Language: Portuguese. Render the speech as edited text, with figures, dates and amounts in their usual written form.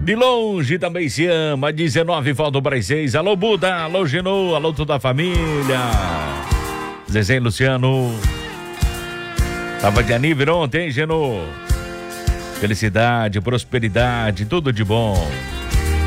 De longe também se ama. 19 faltam para as 6. Alô, Buda. Alô, Genô. Alô, toda a família. Zezé e Luciano. Tava de aniversário ontem, hein, Genô? Felicidade, prosperidade, tudo de bom.